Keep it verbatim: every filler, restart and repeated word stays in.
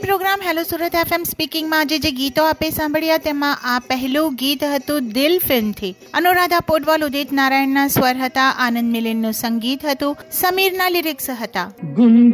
Programme hello Surat FM સ્પીકિંગમાં આજે જે ગીતો આપે સાંભળ્યા તેમાં આ પહેલું ગીત હતું દિલ ફિલ્મથી. અનુરાધા પોડવાલ, ઉદિત નારાયણના સ્વર હતા, આનંદ મિલિનનું સંગીત હતું, સમીરના લિરિક્સ હતા.